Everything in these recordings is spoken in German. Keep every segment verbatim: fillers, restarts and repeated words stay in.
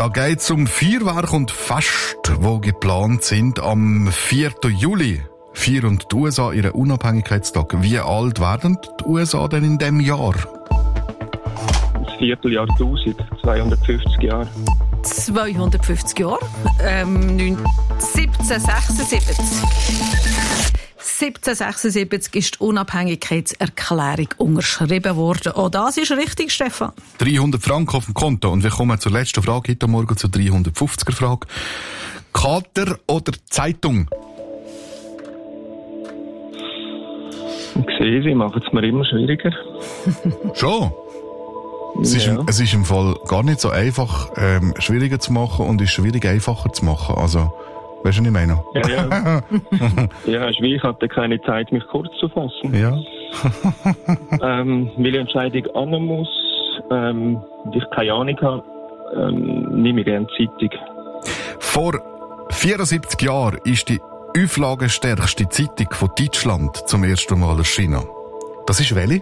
Da geht es um Feuerwerk und Fest, die geplant sind am vierten Juli. Feiern die U S A ihren Unabhängigkeitstag. Wie alt werden die U S A denn in diesem Jahr? Das Vierteljahrtausend, zweihundertfünfzig Jahre. zweihundertfünfzig Jahre? Ähm, siebzehnhundertsechsundsiebzig. siebzehnhundertsechsundsiebzig ist die Unabhängigkeitserklärung unterschrieben worden. Auch das ist richtig, Stefan. dreihundert Franken auf dem Konto. Und wir kommen zur letzten Frage heute Morgen, zur dreihundertfünfziger Frage. Kater oder Zeitung? Ich sehe, sie machen es mir immer schwieriger. Schon? Es ist, Ja. im, es ist im Fall gar nicht so einfach, ähm, schwieriger zu machen und ist schwierig einfacher zu machen. Also, weißt du, was ich meine? Ja, ja. Ja, ist wie, ich hatte keine Zeit, mich kurz zu fassen. Ja. Ähm, weil ich Entscheidung annehmen muss, ähm, und ich keine Ahnung habe, ähm, nehme ich gerne Zeitung. Vor vierundsiebzig Jahren ist die auflagenstärkste Zeitung von Deutschland zum ersten Mal erschienen. Das ist welche?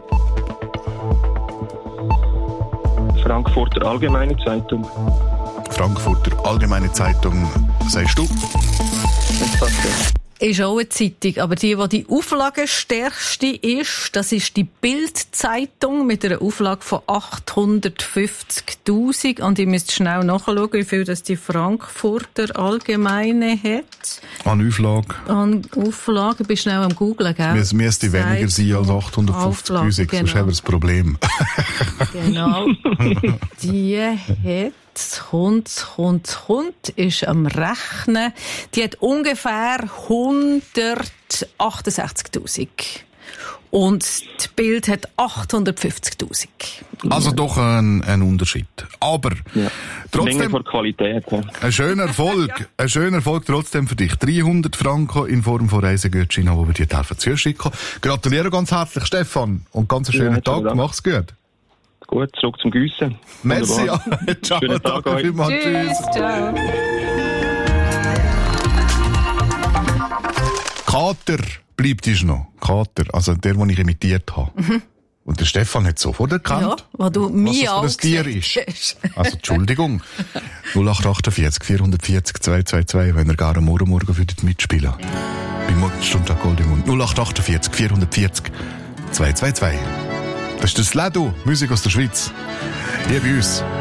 Frankfurter Allgemeine Zeitung. Frankfurter Allgemeine Zeitung, sagst du? Das passt ja. Ist auch eine Zeitung, aber die, die die auflagenstärkste ist, das ist die Bild-Zeitung mit einer Auflage von achthundertfünfzigtausend. Und ihr müsst schnell nachschauen, wie viel das die Frankfurter Allgemeine hat. An Auflage. An Auflage, ich bin schnell am Googlen, gell? Es müsste weniger sein als achthundertfünfzigtausend, sonst haben wir das Problem. Genau. Die hat, kommt, kommt, kommt, ist am Rechnen. Die hat ungefähr hundertachtundsechzigtausend. Und das Bild hat achthundertfünfzigtausend. Also doch ein, ein Unterschied. Aber Ja. Menge trotzdem vor Qualität. Ja. ein schöner Erfolg. Ein schöner Erfolg trotzdem für dich. dreihundert Franken in Form von Reisegutschein, die wir dir helfen zu schicken. Gratuliere ganz herzlich, Stefan. Und ganz einen schönen Ja, Tag. Dank. Mach's gut. Gut, zurück zum Giessen. Merci. Ja. Wunderbar. Ciao. Schönen Tag Danke euch. vielmals. Tschüss, ciao. Kater bleibt es noch. Kater, also der, den ich imitiert habe. Mhm. Und der Stefan hat sofort erkannt, Ja, weil du was mich das für ein Tier angesagt ist. Also Entschuldigung. null acht achtundvierzig vierhundertvierzig zweihundertzweiundzwanzig, wenn ihr gerne morgen morgen würdet mitspielen. Beim Morgenstundtag Goldemund. null acht achtundvierzig vierhundertvierzig zweihundertzweiundzwanzig. Das ist das Ledo, Musik aus der Schweiz. Hier bei uns.